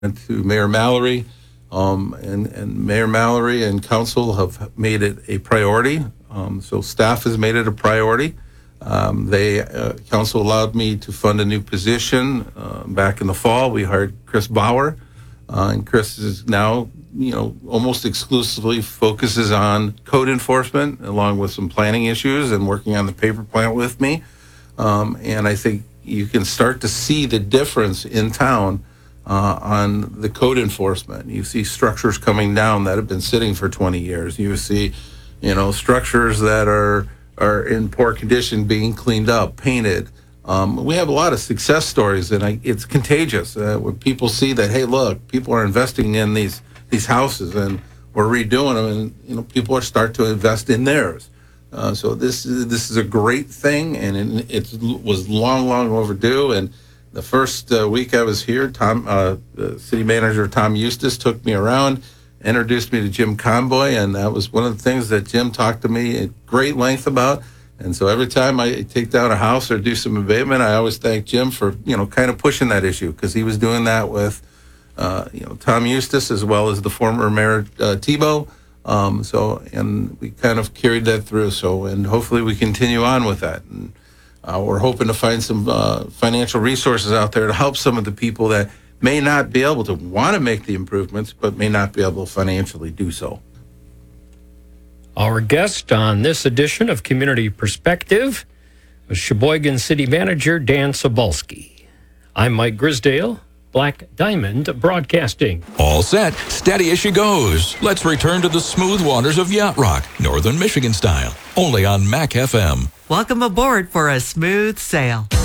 to Mayor Mallory, and Mayor Mallory and council have made it a priority. So staff has made it a priority. Council allowed me to fund a new position back in the fall. We hired Chris Bauer, and Chris is now, almost exclusively focuses on code enforcement, along with some planning issues and working on the paper plant with me. And I think you can start to see the difference in town on the code enforcement. You see structures coming down that have been sitting for 20 years. You see, structures that are in poor condition being cleaned up, painted. We have a lot of success stories, and it's contagious when people see that, hey, look, people are investing in these houses, and we're redoing them, and people are starting to invest in theirs. So this is a great thing, and it was long overdue. And the first week I was here, City Manager Tom Eustace took me around, introduced me to Jim Conboy, and that was one of the things that Jim talked to me at great length about. And so every time I take down a house or do some abatement, I always thank Jim for, kind of pushing that issue, because he was doing that with, Tom Eustace as well as the former Mayor Tebow. And we kind of carried that through. And hopefully we continue on with that. And we're hoping to find some financial resources out there to help some of the people that may not be able to want to make the improvements, but may not be able to financially do so. Our guest on this edition of Community Perspective was Sheboygan City Manager Dan Cebulski. I'm Mike Grisdale, Black Diamond Broadcasting. All set. Steady as she goes. Let's return to the smooth waters of Yacht Rock, Northern Michigan style. Only on Mac FM. Welcome aboard for a smooth sail.